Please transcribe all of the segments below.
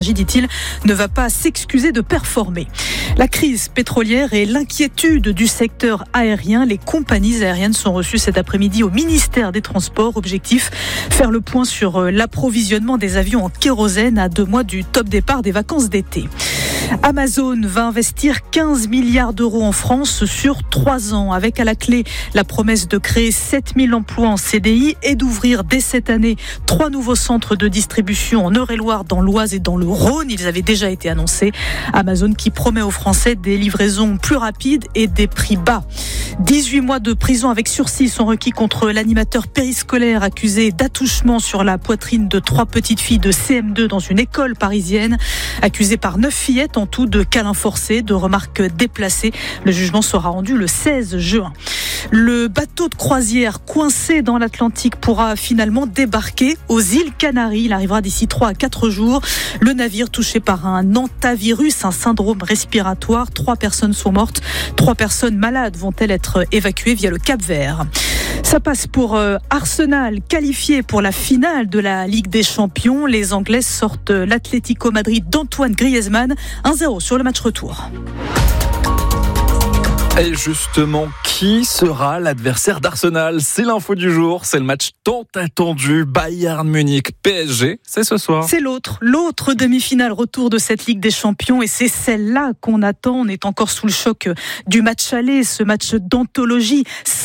Énergie, dit-il, ne va pas s'excuser de performer. La crise pétrolière et l'inquiétude du secteur aérien. Les compagnies aériennes sont reçues cet après-midi au ministère des Transports. Objectif, faire le point sur l'approvisionnement des avions en kérosène à 2 mois du top départ des vacances d'été. Amazon va investir 15 milliards d'euros en France sur 3 ans, avec à la clé la promesse de créer 7000 emplois en CDI et d'ouvrir dès cette année 3 nouveaux centres de distribution en Eure-et-Loire, dans l'Oise et dans le Rhône. Ils avaient déjà été annoncés. Amazon qui promet aux Français des livraisons plus rapides et des prix bas. 18 mois de prison avec sursis sont requis contre l'animateur périscolaire accusé d'attouchement sur la poitrine de 3 petites filles de CM2 dans une école parisienne. Accusé par 9 fillettes en tout de câlins forcés, de remarques déplacées. Le jugement sera rendu le 16 juin. Le bateau de croisière coincé dans l'Atlantique pourra finalement débarquer aux îles Canaries. Il arrivera d'ici 3 à 4 jours. Le navire touché par un hantavirus, un syndrome respiratoire. 3 personnes sont mortes. 3 personnes malades vont-elles être évacuées via le Cap-Vert. Ça passe pour Arsenal, qualifié pour la finale de la Ligue des Champions. Les Anglais sortent l'Atlético Madrid d'Antoine Griezmann. 1-0 sur le match retour. Et justement, qui sera l'adversaire d'Arsenal ? C'est l'info du jour, c'est le match tant attendu, Bayern Munich-PSG, c'est ce soir. C'est l'autre demi-finale retour de cette Ligue des Champions et c'est celle-là qu'on attend. On est encore sous le choc du match aller, ce match d'anthologie,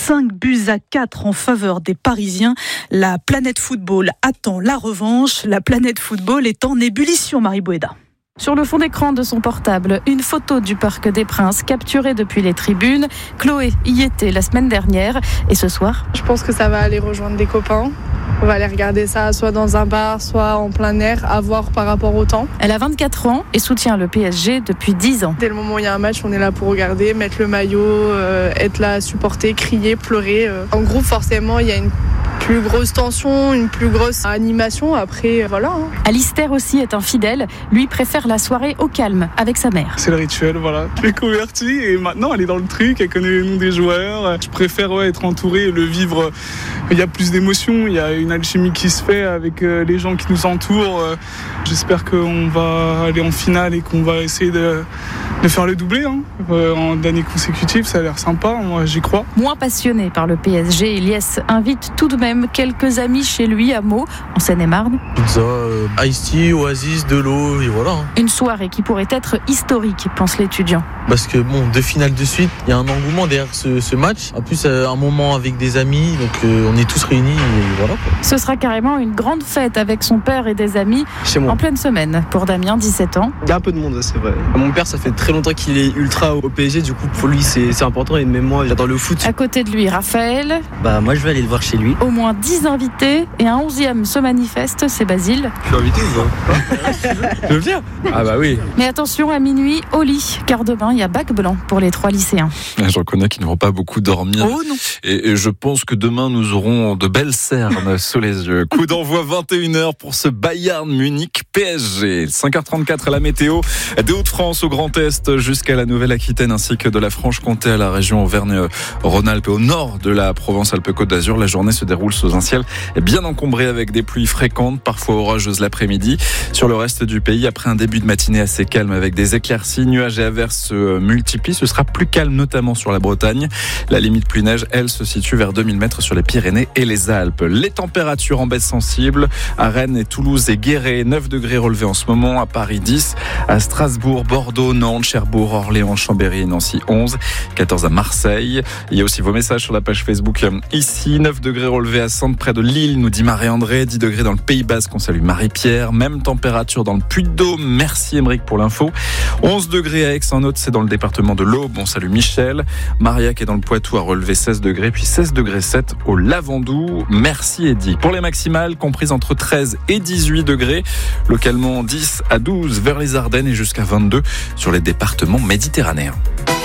5-4 en faveur des Parisiens. La planète football attend la revanche, la planète football est en ébullition, Marie Boéda. Sur le fond d'écran de son portable, une photo du Parc des Princes capturée depuis les tribunes. Chloé y était la semaine dernière et ce soir, je pense que ça va aller rejoindre des copains. On va aller regarder ça soit dans un bar, soit en plein air, à voir par rapport au temps. Elle a 24 ans et soutient le PSG depuis 10 ans. Dès le moment où il y a un match, on est là pour regarder, mettre le maillot, être là, supporter, crier, pleurer. En groupe, forcément, il y a une plus grosse tension, une plus grosse animation. Après, voilà. Alistair aussi est un fidèle. Lui préfère la soirée au calme avec sa mère. C'est le rituel, voilà. Je l'ai converti et maintenant elle est dans le truc, elle connaît les noms des joueurs. Je préfère être entouré, le vivre. Il y a plus d'émotions, il y a une alchimie qui se fait avec les gens qui nous entourent. J'espère qu'on va aller en finale et qu'on va essayer de faire le doublé en d'années consécutives. Ça a l'air sympa, moi j'y crois. Moins passionné par le PSG, Elias invite tout de même quelques amis chez lui à Meaux, en Seine-et-Marne. Pizza, Ice Tea, Oasis, de l'eau, et voilà. Une soirée qui pourrait être historique, pense l'étudiant. Parce que 2 finales de suite, il y a un engouement derrière ce match. En plus, un moment avec des amis, donc on est tous réunis et voilà. Ce sera carrément une grande fête avec son père et des amis en pleine semaine. Pour Damien, 17 ans. Il y a un peu de monde, c'est vrai. Mon père, ça fait très longtemps qu'il est ultra au PSG, du coup pour lui c'est important et même moi j'adore le foot. À côté de lui, Raphaël. Moi je vais aller le voir chez lui. Au moins 10 invités et un 11e se manifeste, c'est Basile. Je suis invité ou pas? Je viens. Ah bah oui. Mais attention, à minuit, au lit, car demain il y a bac blanc pour les 3 lycéens. J'en connais qui ne vont pas beaucoup dormir. Oh non. Et je pense que demain nous aurons de belles cernes sous les yeux. Coup d'envoi 21h pour ce Bayern Munich PSG. 5h34 à la météo des Hauts-de-France au Grand Est jusqu'à la Nouvelle-Aquitaine ainsi que de la Franche-Comté à la région Auvergne-Rhône-Alpes et au nord de la Provence-Alpes-Côte d'Azur. La journée se déroule sous un ciel bien encombré avec des pluies fréquentes, parfois orageuses l'après-midi. Sur le reste du pays, après un début de matinée assez calme avec des éclaircies, nuages et averses se multiplient. Ce sera plus calme notamment sur la Bretagne. La limite pluie-neige, elle, se situe vers 2000 mètres sur les Pyrénées et les Alpes. Les températures en baisse sensible à Rennes et Toulouse et Guéret, 9 degrés relevés en ce moment. À Paris, 10. À Strasbourg, Bordeaux, Nantes, Cherbourg, Orléans, Chambéry et Nancy, 11. 14 à Marseille. Il y a aussi vos messages sur la page Facebook. Ici, 9 degrés relevés à Saintes, près de Lille, nous dit Marie-André. 10 degrés dans le Pays Basque, on salue Marie-Pierre. Même température dans le Puy-de-Dôme. Merci Émeric pour l'info. 11 degrés à Aix-en-Othe, c'est dans le département de l'Aube. On salue Michel. Mariac est dans le Poitou, a relevé 16 degrés, puis 16 degrés 7 au Lavandou. Merci Eddy. Pour les maximales, comprises entre 13 et 18 degrés. Localement 10 à 12 vers les Ardennes et jusqu'à 22 sur les départements méditerranéens.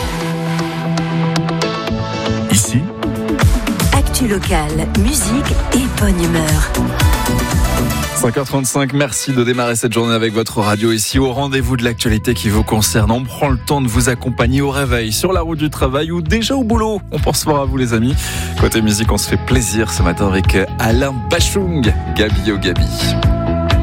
Ici, actu locale, musique et bonne humeur. 5h35, merci de démarrer cette journée avec votre radio ici au rendez-vous de l'actualité qui vous concerne. On prend le temps de vous accompagner au réveil, sur la route du travail ou déjà au boulot. On pense fort à vous les amis. Côté musique, on se fait plaisir ce matin avec Alain Bachung, Gabi au Gabi.